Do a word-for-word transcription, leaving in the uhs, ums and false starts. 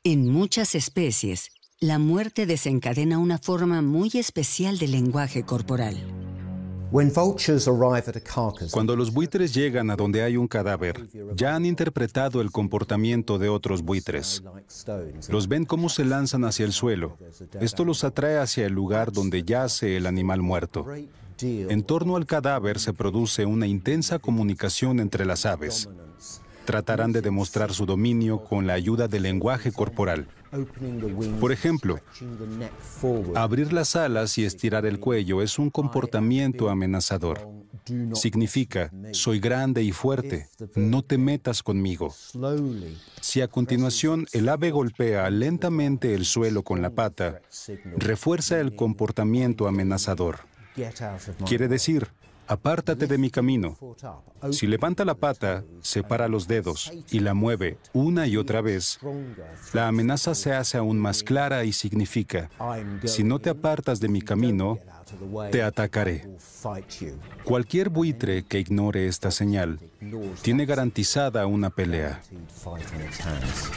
En muchas especies, la muerte desencadena una forma muy especial de lenguaje corporal. Cuando los buitres llegan a donde hay un cadáver, ya han interpretado el comportamiento de otros buitres. Los ven cómo se lanzan hacia el suelo. Esto los atrae hacia el lugar donde yace el animal muerto. En torno al cadáver se produce una intensa comunicación entre las aves. Tratarán de demostrar su dominio con la ayuda del lenguaje corporal. Por ejemplo, abrir las alas y estirar el cuello es un comportamiento amenazador. Significa, soy grande y fuerte, no te metas conmigo. Si a continuación el ave golpea lentamente el suelo con la pata, refuerza el comportamiento amenazador. Quiere decir, apártate de mi camino. Si levanta la pata, separa los dedos y la mueve una y otra vez, la amenaza se hace aún más clara y significa, si no te apartas de mi camino, te atacaré. Cualquier buitre que ignore esta señal tiene garantizada una pelea.